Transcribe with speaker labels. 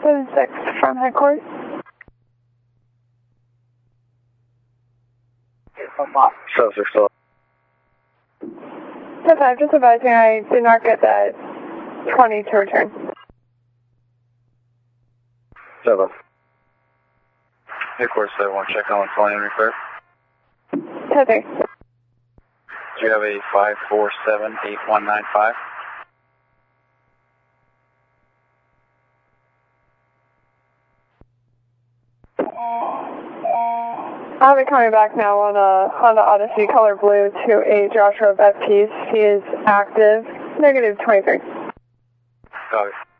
Speaker 1: 7-6 from headquarters.
Speaker 2: 7-6.
Speaker 1: 10-5, just advising I did not get that 20 to return.
Speaker 2: 7. Headquarters 7-1, check on 20 and repair.
Speaker 1: 10-3.
Speaker 2: Do you have a 547-8195?
Speaker 1: I'll be coming back now on a Honda Odyssey color blue to a Joshua Baptiste. He is active, -23.
Speaker 2: Got it.